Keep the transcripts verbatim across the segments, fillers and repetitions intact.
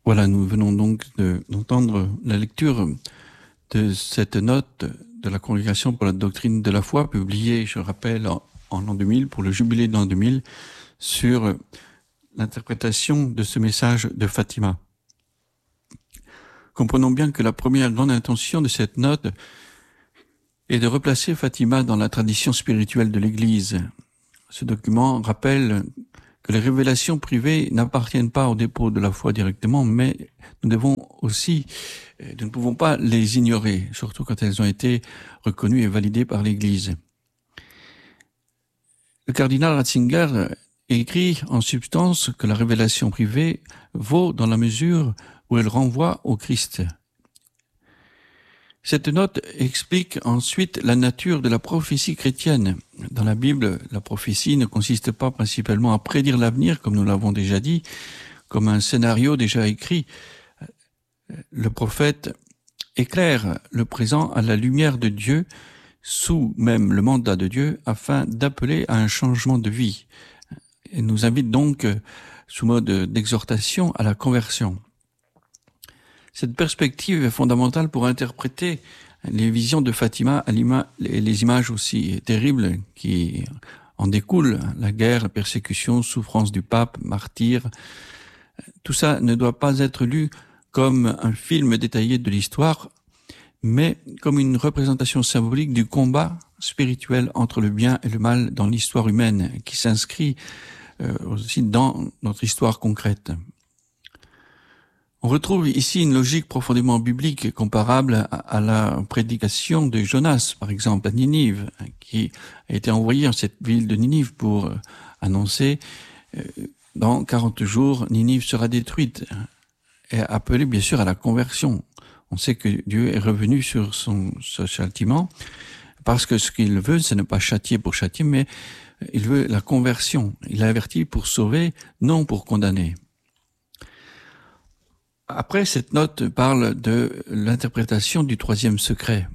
Voilà, nous venons donc de, d'entendre la lecture de cette note de la Congrégation pour la doctrine de la foi, publiée, je rappelle, en, en l'an deux mille, pour le jubilé de l'an deux mille, sur l'interprétation de ce message de Fatima. Comprenons bien que la première grande intention de cette note est de replacer Fatima dans la tradition spirituelle de l'Église. Ce document rappelle que les révélations privées n'appartiennent pas au dépôt de la foi directement, mais nous devons aussi, nous ne pouvons pas les ignorer, surtout quand elles ont été reconnues et validées par l'Église. Le cardinal Ratzinger écrit en substance que la révélation privée vaut dans la mesure où elle renvoie au Christ. Cette note explique ensuite la nature de la prophétie chrétienne. Dans la Bible, la prophétie ne consiste pas principalement à prédire l'avenir, comme nous l'avons déjà dit, comme un scénario déjà écrit. Le prophète éclaire le présent à la lumière de Dieu, sous même le mandat de Dieu, afin d'appeler à un changement de vie. Et nous invite donc, sous mode d'exhortation, à la conversion. Cette perspective est fondamentale pour interpréter les visions de Fatima et les images aussi terribles qui en découlent, la guerre, la persécution, souffrance du pape, martyr. Tout ça ne doit pas être lu comme un film détaillé de l'histoire, mais comme une représentation symbolique du combat spirituel entre le bien et le mal dans l'histoire humaine, qui s'inscrit aussi dans notre histoire concrète. On retrouve ici une logique profondément biblique comparable à la prédication de Jonas, par exemple, à Ninive, qui a été envoyé en cette ville de Ninive pour annoncer euh, dans quarante jours, Ninive sera détruite, et appeler bien sûr à la conversion. On sait que Dieu est revenu sur son ce châtiment, parce que ce qu'il veut, ce n'est pas châtier pour châtier, mais il veut la conversion. Il a averti pour sauver, non pour condamner. Après, cette note parle de l'interprétation du troisième secret,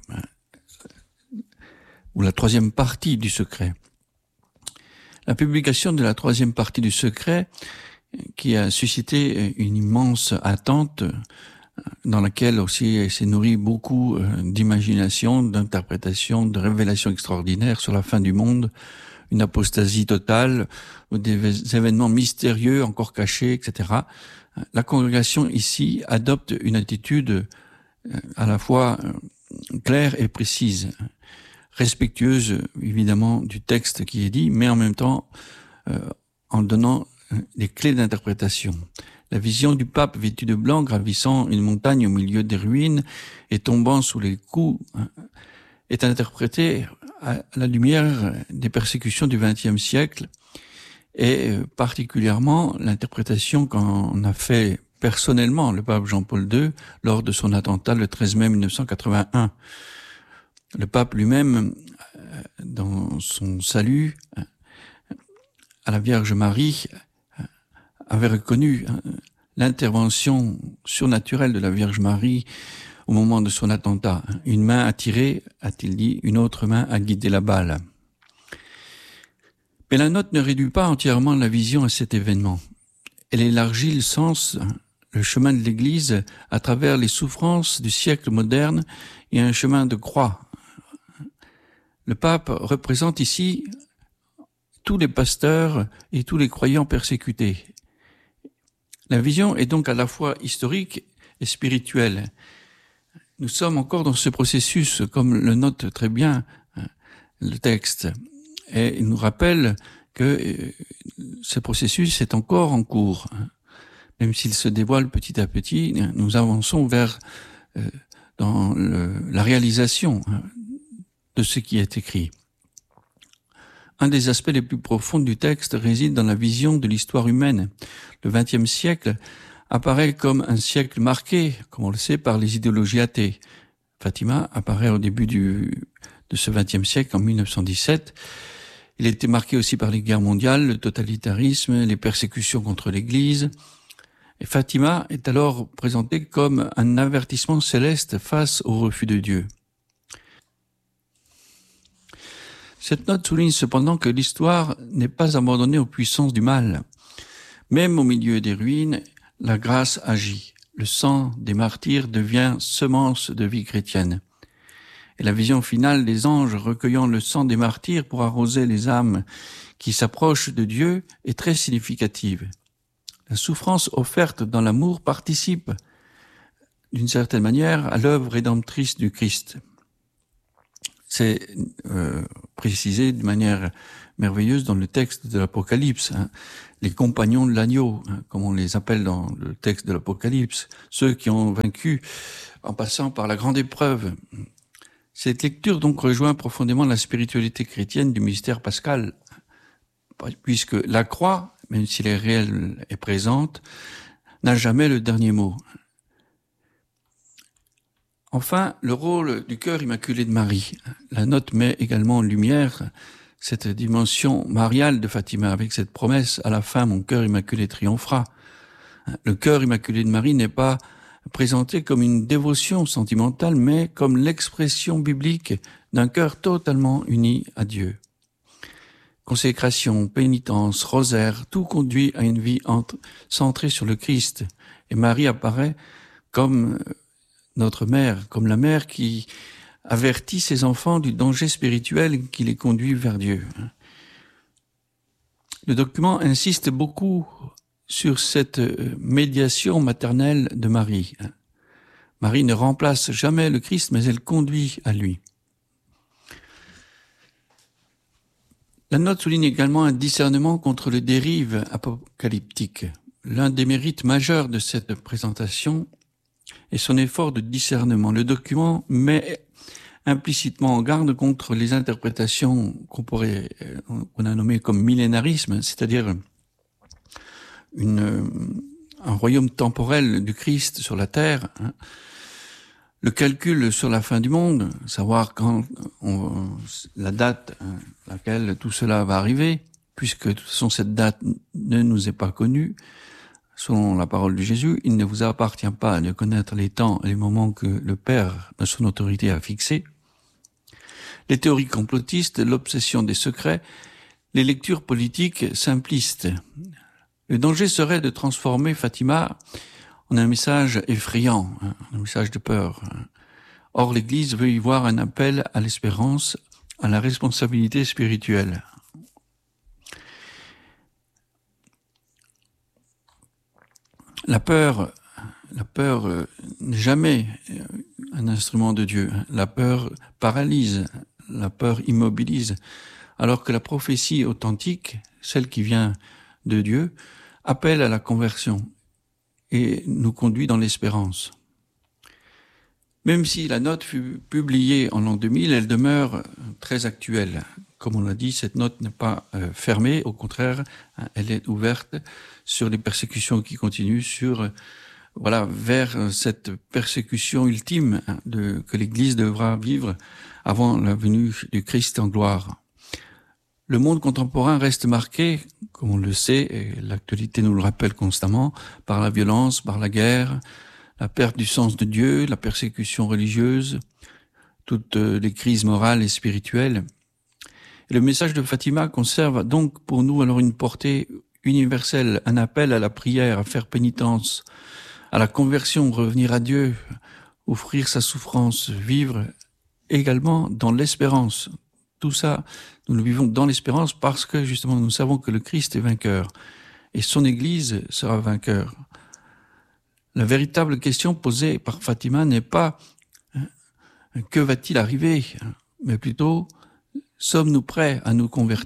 ou la troisième partie du secret. La publication de la troisième partie du secret, qui a suscité une immense attente, dans laquelle aussi s'est nourri beaucoup d'imagination, d'interprétation, de révélations extraordinaires sur la fin du monde, une apostasie totale, ou des événements mystérieux encore cachés, et cetera. La congrégation ici adopte une attitude à la fois claire et précise, respectueuse évidemment du texte qui est dit, mais en même temps euh, en donnant des clés d'interprétation. La vision du pape vêtu de blanc gravissant une montagne au milieu des ruines et tombant sous les coups est interprétée à la lumière des persécutions du vingtième siècle, et particulièrement l'interprétation qu'en a fait personnellement le pape Jean-Paul deux lors de son attentat le treize mai mille neuf cent quatre-vingt-un. Le pape lui-même, dans son salut à la Vierge Marie, avait reconnu l'intervention surnaturelle de la Vierge Marie au moment de son attentat. Une main a tiré, a-t-il dit, une autre main a guidé la balle. Mais la note ne réduit pas entièrement la vision à cet événement. Elle élargit le sens, le chemin de l'Église à travers les souffrances du siècle moderne et un chemin de croix. Le pape représente ici tous les pasteurs et tous les croyants persécutés. La vision est donc à la fois historique et spirituelle. Nous sommes encore dans ce processus, comme le note très bien le texte. Et il nous rappelle que ce processus est encore en cours. Même s'il se dévoile petit à petit, nous avançons vers euh, dans le, la réalisation de ce qui est écrit. Un des aspects les plus profonds du texte réside dans la vision de l'histoire humaine. Le vingtième siècle apparaît comme un siècle marqué, comme on le sait, par les idéologies athées. Fatima apparaît au début du, de ce vingtième siècle, en mille neuf cent dix-sept. Il était marqué aussi par les guerres mondiales, le totalitarisme, les persécutions contre l'Église. Et Fatima est alors présentée comme un avertissement céleste face au refus de Dieu. Cette note souligne cependant que l'histoire n'est pas abandonnée aux puissances du mal. Même au milieu des ruines, la grâce agit. le sang des martyrs devient semence de vie chrétienne. Et la vision finale des anges recueillant le sang des martyrs pour arroser les âmes qui s'approchent de Dieu est très significative. La souffrance offerte dans l'amour participe, d'une certaine manière, à l'œuvre rédemptrice du Christ. C'est euh, précisé de manière merveilleuse dans le texte de l'Apocalypse. Hein. Les compagnons de l'agneau, hein, comme on les appelle dans le texte de l'Apocalypse, ceux qui ont vaincu en passant par la grande épreuve. Cette lecture donc rejoint profondément la spiritualité chrétienne du mystère pascal, puisque la croix, même si elle est réelle et présente, n'a jamais le dernier mot. Enfin, le rôle du cœur immaculé de Marie. La note met également en lumière cette dimension mariale de Fatima, avec cette promesse « À la fin, mon cœur immaculé triomphera ». Le cœur immaculé de Marie n'est pas présenté comme une dévotion sentimentale, mais comme l'expression biblique d'un cœur totalement uni à Dieu. Consécration, pénitence, rosaire, tout conduit à une vie entre, centrée sur le Christ. Et Marie apparaît comme notre mère, comme la mère qui avertit ses enfants du danger spirituel qui les conduit vers Dieu. Le document insiste beaucoup sur cette médiation maternelle de Marie. Marie ne remplace jamais le Christ, mais elle conduit à lui. La note souligne également un discernement contre les dérives apocalyptiques. L'un des mérites majeurs de cette présentation est son effort de discernement. Le document met implicitement en garde contre les interprétations qu'on pourrait, on a nommé comme millénarisme, c'est-à-dire une, un royaume temporel du Christ sur la terre, hein. Le calcul sur la fin du monde, savoir quand on, la date à laquelle tout cela va arriver, puisque de toute façon cette date ne nous est pas connue, selon la parole de Jésus, il ne vous appartient pas de connaître les temps et les moments que le Père de son autorité a fixés. Les théories complotistes, l'obsession des secrets, les lectures politiques simplistes. Le danger serait de transformer Fatima en un message effrayant, un message de peur. Or, l'Église veut y voir un appel à l'espérance, à la responsabilité spirituelle. La peur, la peur euh, n'est jamais un instrument de Dieu. La peur paralyse, la peur immobilise, alors que la prophétie authentique, celle qui vient de Dieu, appelle à la conversion et nous conduit dans l'espérance. Même si la note fut publiée en l'an deux mille, elle demeure très actuelle. Comme on l'a dit, cette note n'est pas euh, fermée, au contraire, hein, elle est ouverte sur les persécutions qui continuent, sur euh, voilà vers cette persécution ultime hein, de, que l'Église devra vivre avant la venue du Christ en gloire. Le monde contemporain reste marqué, comme on le sait, et l'actualité nous le rappelle constamment, par la violence, par la guerre, la perte du sens de Dieu, la persécution religieuse, toutes les crises morales et spirituelles. Et le message de Fatima conserve donc pour nous alors une portée universelle, un appel à la prière, à faire pénitence, à la conversion, revenir à Dieu, offrir sa souffrance, vivre également dans l'espérance. Tout ça, nous le vivons dans l'espérance parce que justement nous savons que le Christ est vainqueur et son Église sera vainqueur. La véritable question posée par Fatima n'est pas hein, « que va-t-il arriver ?» mais plutôt « sommes-nous prêts à nous convertir ?»